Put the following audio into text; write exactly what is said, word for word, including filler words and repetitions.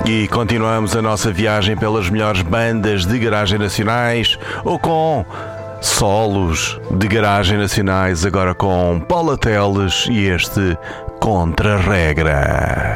E continuamos a nossa viagem pelas melhores bandas de garagem nacionais, ou com solos de garagem nacionais, agora com Paula Teles e este Contra-Regra.